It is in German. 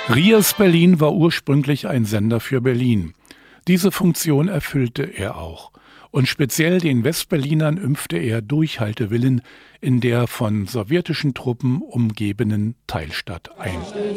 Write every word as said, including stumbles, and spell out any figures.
RIAS Berlin war ursprünglich ein Sender für Berlin. Diese Funktion erfüllte er auch. Und speziell den Westberlinern impfte er Durchhaltewillen in der von sowjetischen Truppen umgebenen Teilstadt ein.